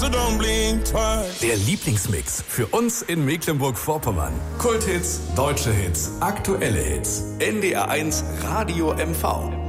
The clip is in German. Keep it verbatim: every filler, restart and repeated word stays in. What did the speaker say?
Der Lieblingsmix für uns in Mecklenburg-Vorpommern. Kulthits, deutsche Hits, aktuelle Hits. N D R eins Radio M V.